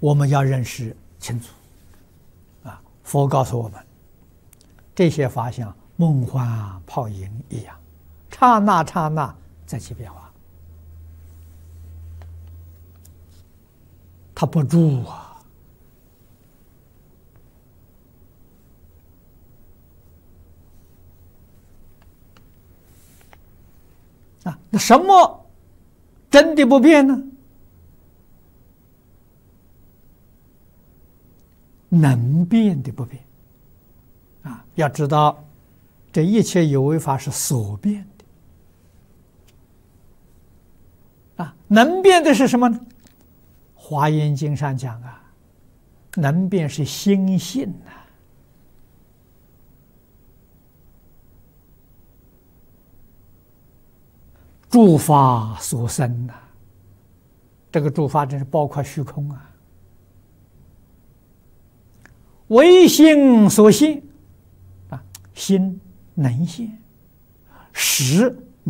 我们要认识清楚啊！佛告诉我们，这些法像梦幻泡影一样，刹那刹那在起变化，它不住啊！那什么真的不变呢？能变的不变啊！要知道，这一切有为法是所变的啊。能变的是什么呢？华严经上讲啊，能变是心性啊。诸法所生呐，这个诸法真是包括虚空啊。唯心所现啊，心能现，识